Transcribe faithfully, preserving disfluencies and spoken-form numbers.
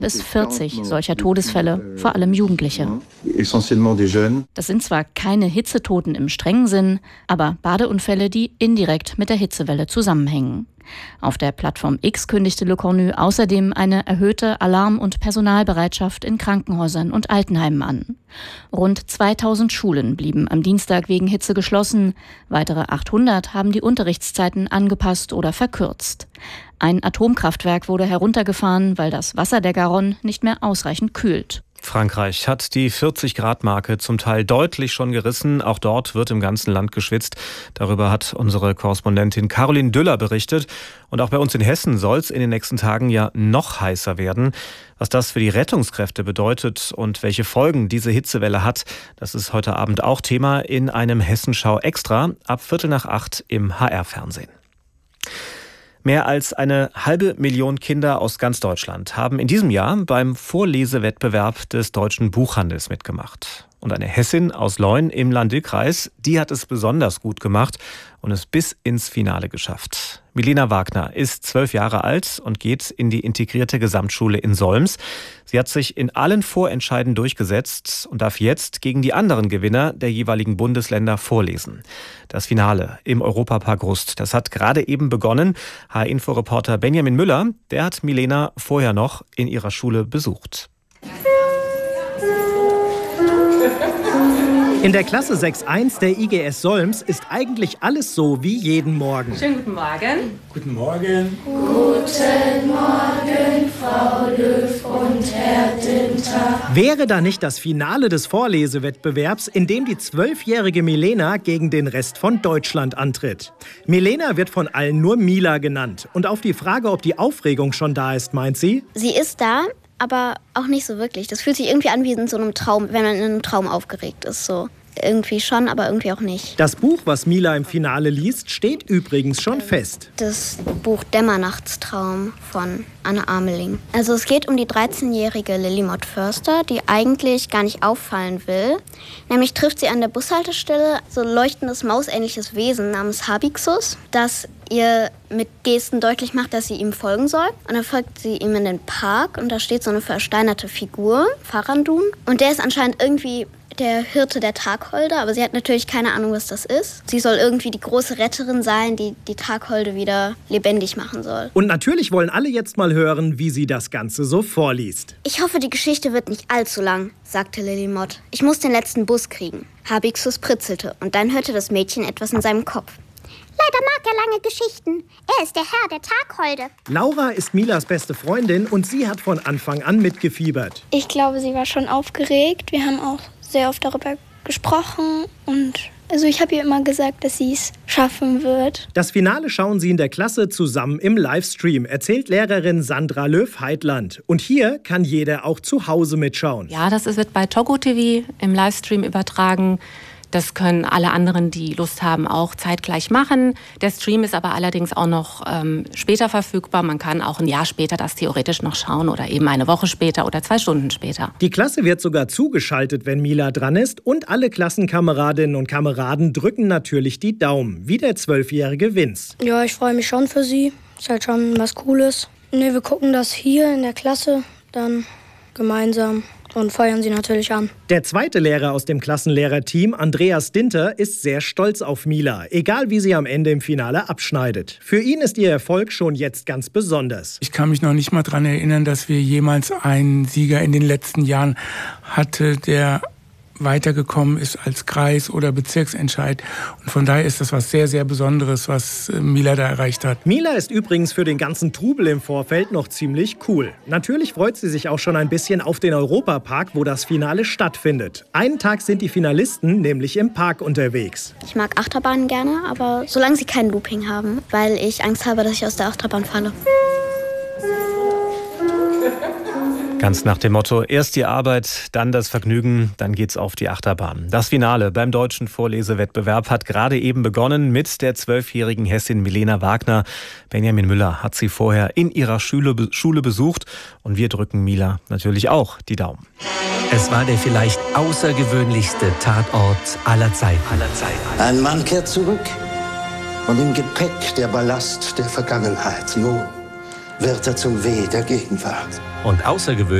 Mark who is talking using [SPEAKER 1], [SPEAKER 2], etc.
[SPEAKER 1] bis vierzig solcher Todesfälle, vor allem Jugendliche. Das sind zwar keine Hitzetoten im strengen Sinn, aber Badeunfälle, die indirekt mit der Hitzewelle zusammenhängen. Auf der Plattform X kündigte Le Cornu außerdem eine erhöhte Alarm- und Personalbereitschaft in Krankenhäusern und Altenheimen an. Rund zweitausend Schulen blieben am Dienstag wegen Hitze geschlossen. Weitere achthundert haben die Unterrichtszeiten angepasst oder verkürzt. Ein Atomkraftwerk wurde heruntergefahren, weil das Wasser der Garonne nicht mehr ausreichend kühlt.
[SPEAKER 2] Frankreich hat die vierzig-Grad-Marke zum Teil deutlich schon gerissen. Auch dort wird im ganzen Land geschwitzt. Darüber hat unsere Korrespondentin Caroline Düller berichtet. Und auch bei uns in Hessen soll es in den nächsten Tagen ja noch heißer werden. Was das für die Rettungskräfte bedeutet und welche Folgen diese Hitzewelle hat, das ist heute Abend auch Thema in einem Hessenschau Extra ab Viertel nach acht im H R-Fernsehen. Mehr als eine halbe Million Kinder aus ganz Deutschland haben in diesem Jahr beim Vorlesewettbewerb des Deutschen Buchhandels mitgemacht. Und eine Hessin aus Leun im Lahn-Dill-Kreis, die hat es besonders gut gemacht und es bis ins Finale geschafft. Milena Wagner ist zwölf Jahre alt und geht in die integrierte Gesamtschule in Solms. Sie hat sich in allen Vorentscheiden durchgesetzt und darf jetzt gegen die anderen Gewinner der jeweiligen Bundesländer vorlesen. Das Finale im Europapark Rust, das hat gerade eben begonnen. H R-Info-Reporter Benjamin Müller, der hat Milena vorher noch in ihrer Schule besucht.
[SPEAKER 3] In der Klasse sechs eins der I G S Solms ist eigentlich alles so wie jeden Morgen.
[SPEAKER 4] Schönen guten Morgen.
[SPEAKER 5] Guten Morgen.
[SPEAKER 6] Guten Morgen, Frau Löw und Herr Dinter.
[SPEAKER 3] Wäre da nicht das Finale des Vorlesewettbewerbs, in dem die zwölfjährige Milena gegen den Rest von Deutschland antritt? Milena wird von allen nur Mila genannt. Und auf die Frage, ob die Aufregung schon da ist, meint sie:
[SPEAKER 7] Sie ist da, aber auch nicht so wirklich. Das fühlt sich irgendwie an wie in so einem Traum, wenn man in einem Traum aufgeregt ist. So. Irgendwie schon, aber irgendwie auch nicht.
[SPEAKER 3] Das Buch, was Mila im Finale liest, steht übrigens schon fest.
[SPEAKER 7] Das Buch Dämmernachtstraum von Anne Ameling. Also es geht um die dreizehnjährige Lillimod Förster, die eigentlich gar nicht auffallen will. Nämlich trifft sie an der Bushaltestelle so ein leuchtendes mausähnliches Wesen namens Habixus, das ihr mit Gesten deutlich macht, dass sie ihm folgen soll. Und dann folgt sie ihm in den Park und da steht so eine versteinerte Figur, Farandun. Und der ist anscheinend irgendwie der Hirte der Tagholde, aber sie hat natürlich keine Ahnung, was das ist. Sie soll irgendwie die große Retterin sein, die die Tagholde wieder lebendig machen soll.
[SPEAKER 3] Und natürlich wollen alle jetzt mal hören, wie sie das Ganze so vorliest.
[SPEAKER 7] Ich hoffe, die Geschichte wird nicht allzu lang, sagte Lillimod. Ich muss den letzten Bus kriegen. Habixus pritzelte und dann hörte das Mädchen etwas in seinem Kopf.
[SPEAKER 8] Leider mag er lange Geschichten. Er ist der Herr der Tagholde.
[SPEAKER 3] Laura ist Milas beste Freundin und sie hat von Anfang an mitgefiebert.
[SPEAKER 9] Ich glaube, sie war schon aufgeregt. Wir haben auch sehr oft darüber gesprochen und also ich habe ihr immer gesagt, dass sie es schaffen wird.
[SPEAKER 3] Das Finale schauen sie in der Klasse zusammen im Livestream, erzählt Lehrerin Sandra Löw-Heitland. Und hier kann jeder auch zu Hause mitschauen.
[SPEAKER 10] Ja, das wird bei Togo T V im Livestream übertragen. Das können alle anderen, die Lust haben, auch zeitgleich machen. Der Stream ist aber allerdings auch noch ähm, später verfügbar. Man kann auch ein Jahr später das theoretisch noch schauen oder eben eine Woche später oder zwei Stunden später.
[SPEAKER 3] Die Klasse wird sogar zugeschaltet, wenn Mila dran ist. Und alle Klassenkameradinnen und Kameraden drücken natürlich die Daumen, wie der zwölfjährige Vince.
[SPEAKER 11] Ja, ich freue mich schon für sie. Ist halt schon was Cooles. Ne, wir gucken das hier in der Klasse dann gemeinsam und feuern sie natürlich an.
[SPEAKER 3] Der zweite Lehrer aus dem Klassenlehrerteam, Andreas Dinter, ist sehr stolz auf Mila, egal wie sie am Ende im Finale abschneidet. Für ihn ist ihr Erfolg schon jetzt ganz besonders.
[SPEAKER 5] Ich kann mich noch nicht mal daran erinnern, dass wir jemals einen Sieger in den letzten Jahren hatten, der weitergekommen ist als Kreis- oder Bezirksentscheid. Und von daher ist das was sehr, sehr Besonderes, was Mila da erreicht hat.
[SPEAKER 3] Mila ist übrigens für den ganzen Trubel im Vorfeld noch ziemlich cool. Natürlich freut sie sich auch schon ein bisschen auf den Europapark, wo das Finale stattfindet. Einen Tag sind die Finalisten nämlich im Park unterwegs.
[SPEAKER 7] Ich mag Achterbahnen gerne, aber solange sie kein Looping haben, weil ich Angst habe, dass ich aus der Achterbahn falle.
[SPEAKER 2] Ganz nach dem Motto, erst die Arbeit, dann das Vergnügen, dann geht's auf die Achterbahn. Das Finale beim deutschen Vorlesewettbewerb hat gerade eben begonnen mit der zwölfjährigen Hessin Milena Wagner. Benjamin Müller hat sie vorher in ihrer Schule, Schule besucht und wir drücken Mila natürlich auch die Daumen.
[SPEAKER 12] Es war der vielleicht außergewöhnlichste Tatort aller Zeiten. Aller Zeiten.
[SPEAKER 13] Ein Mann kehrt zurück und im Gepäck der Ballast der Vergangenheit. Nun,
[SPEAKER 4] wird er zum Weh der Gegenwart.
[SPEAKER 12] Und außergewöhnlich